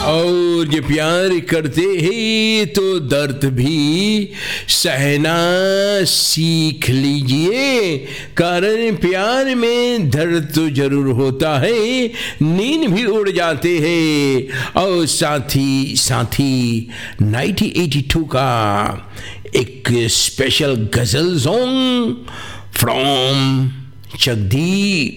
और ये प्यार करते हैं तो दर्द भी सहना सीख लीजिए, कारण प्यार में दर्द तो जरूर होता है, नींद भी उड़ जाते हैं। और साथी 1982 का एक स्पेशल गजल सॉन्ग फ्रॉम जगदीप।